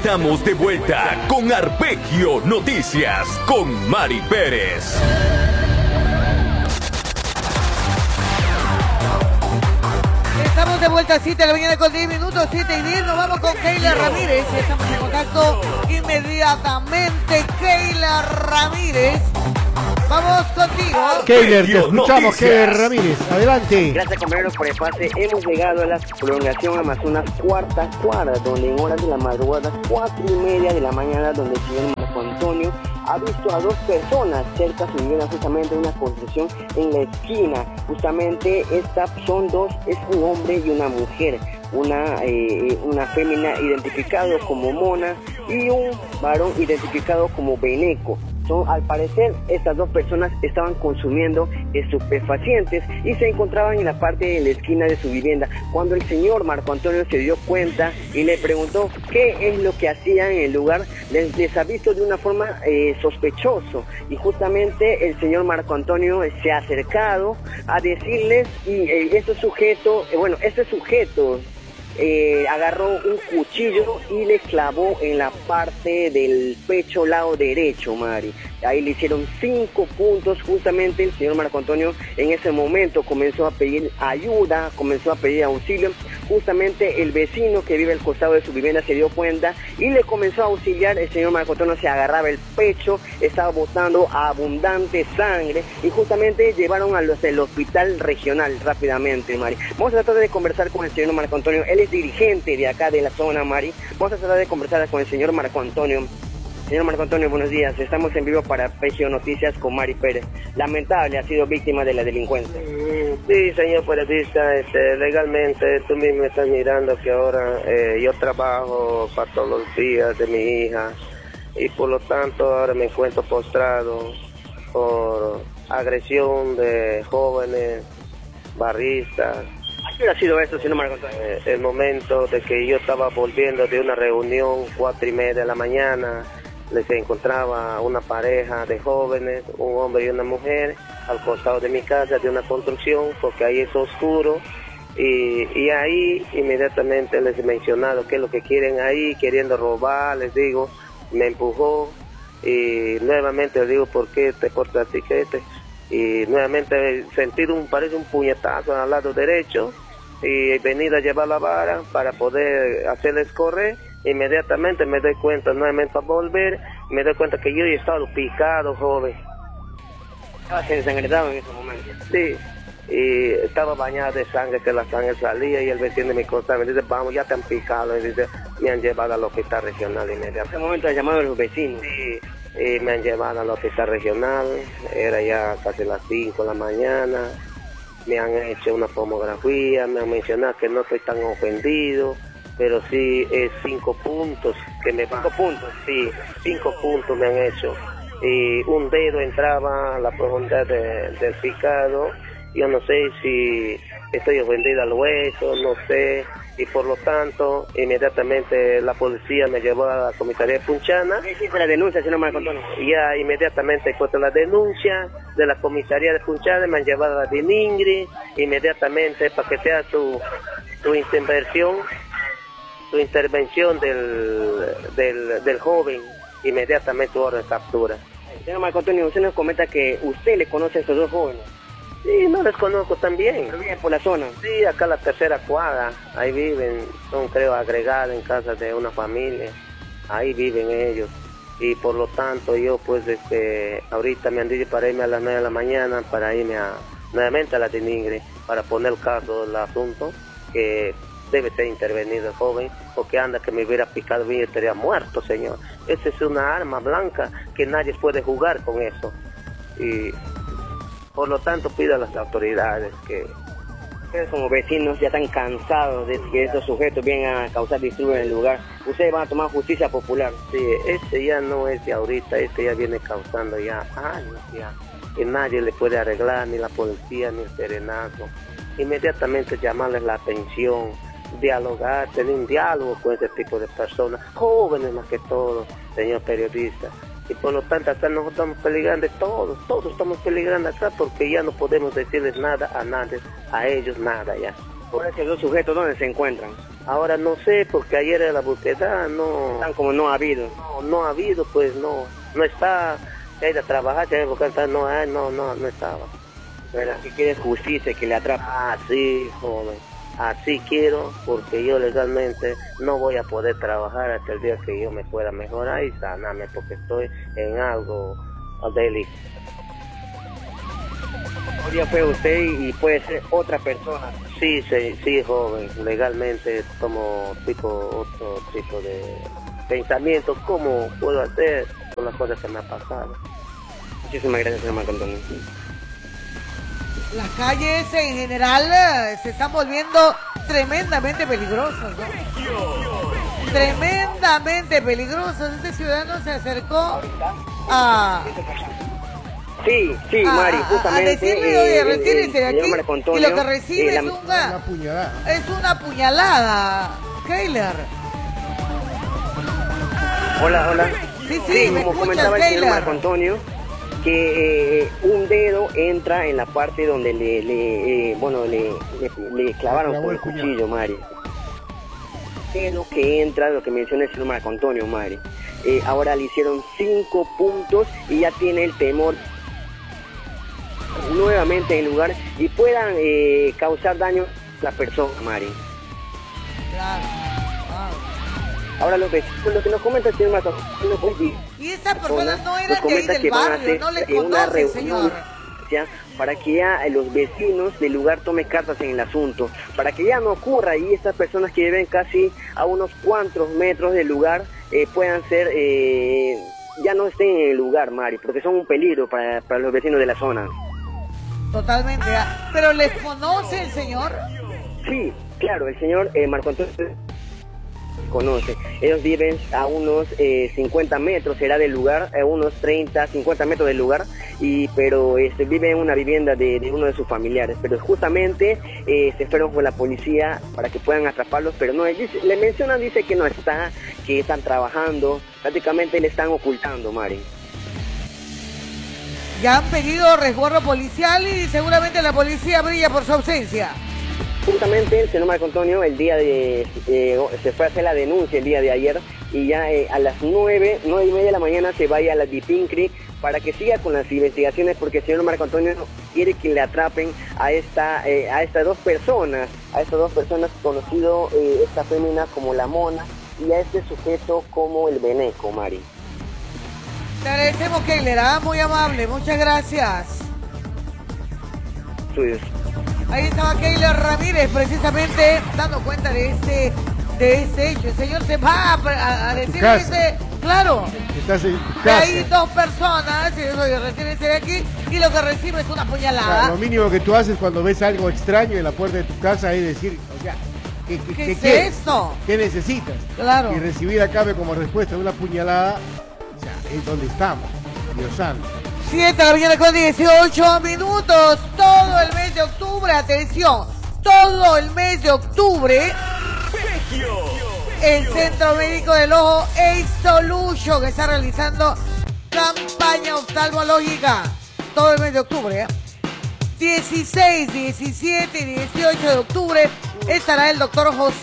estamos de vuelta con Arpegio Noticias con Mari Pérez. Estamos de vuelta, 7 de la mañana con 10 minutos, 7 y 10. Nos vamos con Keila Ramírez. Estamos en contacto inmediatamente. Keila Ramírez. Vamos contigo. Keila, te escuchamos, Keila Ramírez. Adelante. Gracias, compañeros, por el pase. Hemos llegado a la prolongación Amazonas, cuarta cuadra, donde en horas de la madrugada, 4:30 de la mañana, donde el señor Marco Antonio ha visto a dos personas cerca de su vivienda, justamente una construcción en la esquina. Justamente estas son dos, es un hombre y una mujer. Una fémina identificado como Mona y un varón identificado como Beneco. Al parecer, estas dos personas estaban consumiendo estupefacientes y se encontraban en la parte de la esquina de su vivienda. Cuando el señor Marco Antonio se dio cuenta y le preguntó qué es lo que hacían en el lugar, les ha visto de una forma sospechoso. Y justamente el señor Marco Antonio se ha acercado a decirles, y este sujeto agarró un cuchillo y le clavó en la parte del pecho lado derecho, Mari. Ahí le hicieron 5 puntos. Justamente el señor Marco Antonio en ese momento comenzó a pedir ayuda, comenzó a pedir auxilio. Justamente el vecino que vive al costado de su vivienda se dio cuenta y le comenzó a auxiliar. El señor Marco Antonio se agarraba el pecho, estaba botando abundante sangre y justamente llevaron al hospital regional rápidamente, Mari. Vamos a tratar de conversar con el señor Marco Antonio. Él es dirigente de acá de la zona, Mari. Vamos a tratar de conversar con el señor Marco Antonio. Señor Marco Antonio, buenos días. Estamos en vivo para Arpegio Noticias con Mari Pérez. Lamentable, ha sido víctima de la delincuencia. Sí, señor periodista, legalmente tú mismo estás mirando que ahora yo trabajo para todos los días de mi hija y por lo tanto ahora me encuentro postrado por agresión de jóvenes, barristas. ¿A qué hora ha sido esto, señor Marco Antonio? El momento de que yo estaba volviendo de una reunión, 4:30 de la mañana, les encontraba una pareja de jóvenes, un hombre y una mujer, al costado de mi casa, de una construcción, porque ahí es oscuro, y ahí inmediatamente les he mencionado qué es lo que quieren ahí, queriendo robar, les digo, me empujó, y nuevamente les digo, ¿por qué te portas así que Y nuevamente he sentido parece un puñetazo al lado derecho, y he venido a llevar la vara para poder hacerles correr. Inmediatamente me doy cuenta, nuevamente para volver, me doy cuenta que yo he estado picado, joven. ¿Estaba ensangrentado en ese momento? Sí, y estaba bañado de sangre, que la sangre salía, y el vecino de mi cosa me dice, vamos, ya te han picado, y dice, me han llevado al hospital regional inmediatamente. En ese momento ha llamado a los vecinos. Sí, y me han llevado al hospital regional, era ya casi las 5 de la mañana, me han hecho una tomografía, me han mencionado que no estoy tan ofendido, pero sí es 5 puntos que me van. 5 puntos. Sí, 5 puntos me han hecho. Y un dedo entraba a la profundidad del picado. Yo no sé si estoy ofendido al hueso, no sé. Y por lo tanto, inmediatamente la policía me llevó a la comisaría de Punchana. ¿Qué hiciste la denuncia, señor Marco Antonio? Y ya inmediatamente he puesto la denuncia de la comisaría de Punchana, me han llevado a la Diningri, inmediatamente para que sea tu intervención del joven, inmediatamente orden captura. Señor Marco Antonio, usted nos comenta que usted le conoce a estos dos jóvenes. Sí, no les conozco también. ¿Pero viven por la zona? Sí, acá la tercera cuadra, ahí viven, son creo agregados en casa de una familia, ahí viven ellos. Y por lo tanto yo pues ahorita me han dicho para irme a las 9 de la mañana, para irme nuevamente a la Diningri, para poner el caso del asunto, que debe ser intervenido el joven, porque anda que me hubiera picado bien y estaría muerto, señor. Esa es una arma blanca que nadie puede jugar con eso. Y por lo tanto pido a las autoridades que... Ustedes como vecinos ya están cansados de que estos sujetos vengan a causar disturbios en el lugar. Ustedes van a tomar justicia popular. Sí, este ya no es de ahorita, este ya viene causando ya años ya. Que nadie le puede arreglar, ni la policía, ni el serenazo. Inmediatamente llamarles la atención, dialogar, tener un diálogo con ese tipo de personas, jóvenes más que todo, señor periodista. Y por lo tanto acá nosotros estamos peligrando, todos estamos peligrando acá, porque ya no podemos decirles nada a nadie, a ellos nada ya. Por esos dos sujetos, ¿dónde se encuentran? Ahora no sé, porque ayer en la búsqueda Como no ha habido. no ha habido, pues no está. Se ha ido a trabajar, se ha ido a buscar, no estaba. Pero si quieres justicia, que le atrape. Así, joven, así quiero, porque yo legalmente no voy a poder trabajar hasta el día que yo me pueda mejorar y sanarme, porque estoy en algo delicado. Un día fue usted y puede ser otra persona. Sí, joven, legalmente tomo otro tipo de pensamiento, ¿cómo puedo hacer con las cosas que me han pasado? Muchísimas gracias, señor Marco Antonio. Las calles en general se están volviendo tremendamente peligrosas, ¿no? Tremendamente peligrosas. Este ciudadano se acercó a... Sí, Mari, justamente. A decirle, oye, retírese de aquí. Marco Antonio, y lo que recibe es Una puñalada. Es una puñalada, Keiler. Hola. Sí, me como escuchas, comentaba el señor Keiler. Marco Antonio, que un dedo entra en la parte donde le clavaron Clavó con el el puñal. cuchillo, Mari. Dedo que entra, lo que menciona el señor Marco Antonio, Mari. Ahora le hicieron 5 puntos y ya tiene el temor nuevamente en el lugar y puedan causar daño a la persona, Mari. Claro. Ahora lo que nos comenta el señor Marco Antonio, Y estas personas no nos eran de ahí comenta del que van a barrio, hacer no les una conoce, reunión, señor. ¿ya? Para que ya los vecinos del lugar tomen cartas en el asunto, para que ya no ocurra y estas personas que viven casi a unos cuantos metros del lugar puedan ser, ya no estén en el lugar, Mari, porque son un peligro para los vecinos de la zona. Totalmente. ¿Pero les conoce el señor? Sí, claro, el señor Marco Antonio conoce. Ellos viven a unos 50 metros, será del lugar, a unos 30, 50 metros del lugar, pero vive en una vivienda de uno de sus familiares. Pero justamente se fueron con la policía para que puedan atraparlos, pero no, le mencionan, dice que no está, que están trabajando, prácticamente le están ocultando, Mari. Ya han pedido resguardo policial y seguramente la policía brilla por su ausencia. Justamente el señor Marco Antonio se fue a hacer la denuncia el día de ayer y ya a las 9:30 de la mañana se vaya a la Dipincri para que siga con las investigaciones, porque el señor Marco Antonio quiere que le atrapen a estas dos personas conocido esta fémina como la Mona y a este sujeto como el Beneco, Mari. Te agradecemos, Keiler, muy amable, muchas gracias. Suyos. Ahí estaba Keiler Ramírez precisamente dando cuenta de este hecho. El señor se va a decir claro, Estás en tu que casa. hay 2 personas, y eso, oye, retírese de aquí, y lo que recibe es una puñalada. Lo mínimo que tú haces cuando ves algo extraño en la puerta de tu casa es decir, o sea, ¿qué ¿Qué es quieres? esto? ¿Qué necesitas? Claro. Y recibir a cambio como respuesta de una puñalada, o sea, es donde estamos, Dios santo. 7 de la mañana con 18 minutos, todo el mes de octubre, atención, todo el mes de octubre, el Centro Médico del Ojo Ace Solution está realizando campaña oftalmológica, todo el mes de octubre, 16, 17 y 18 de octubre estará el doctor José